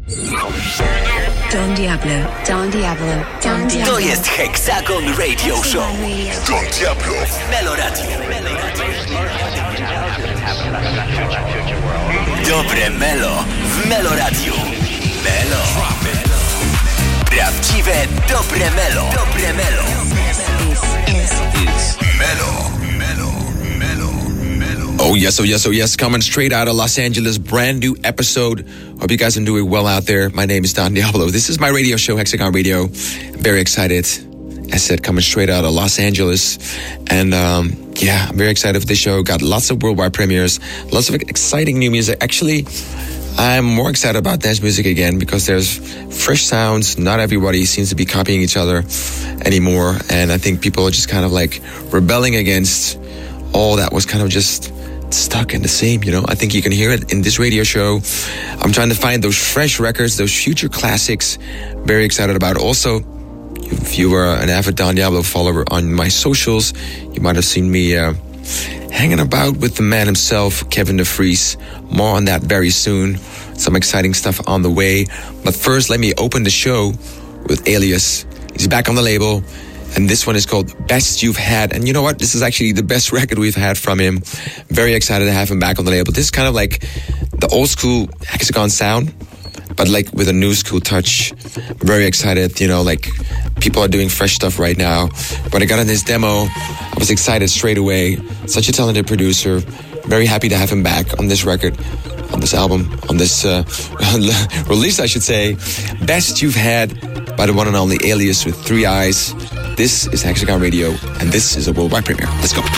Don Diablo. Don Diablo. Don Diablo. To jest Hexagon Radio Show. Don Diablo. Melo Radio. Dobre Melo w Melo Radio. Melo. Prawdziwe dobre Melo. Dobre Melo. Is Melo. Oh yes, coming straight out of Los Angeles, brand new episode. Hope you guys are doing well out there. My name is Don Diablo. This is my radio show, Hexagon Radio. I'm very excited. As said, coming straight out of Los Angeles. And I'm very excited for this show. Got lots of worldwide premieres, lots of exciting new music. Actually, I'm more excited about dance music again because there's fresh sounds. Not everybody seems to be copying each other anymore. And I think people are just kind of like rebelling against all that was kind of just stuck in the same, you know. I think you can hear it in this radio show. I'm trying to find those fresh records, those future classics. Very excited about it. Also, if you were an avid Don Diablo follower on my socials, you might have seen me hanging about with the man himself, Kevin DeVries. More on that very soon. Some exciting stuff on the way. But first, let me open the show with Alias. He's back on the label. And this one is called Best You've Had. And you know what? This is actually the best record we've had from him. Very excited to have him back on the label. This is kind of like the old school Hexagon sound, but like with a new school touch. Very excited. You know, like people are doing fresh stuff right now. When I got on this demo, I was excited straight away. Such a talented producer. Very happy to have him back on this record, on this album, on this release, I should say. Best You've Had by the one and only Alias with 3 eyes. This is Hexagon Radio, and this is a worldwide premiere. Let's go.